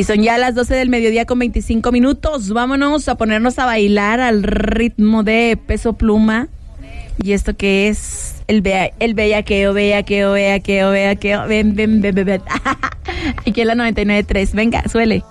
Y son ya las 12 del mediodía con 25 minutos. Vámonos a ponernos a bailar al ritmo de Peso Pluma. Y esto que es el bellaqueo. Ven. Aquí en la 99.3. Venga, suele.